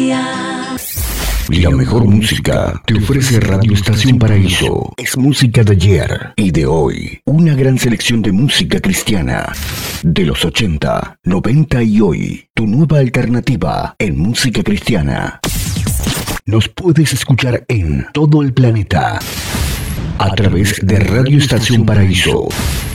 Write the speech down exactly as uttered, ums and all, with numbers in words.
día. La mejor música te ofrece Radio Estación Paraíso. Es música de ayer y de hoy. Una gran selección de música cristiana. De los ochenta, noventa y hoy. Tu nueva alternativa en música cristiana. Nos puedes escuchar en todo el planeta a través de Radio Estación Paraíso.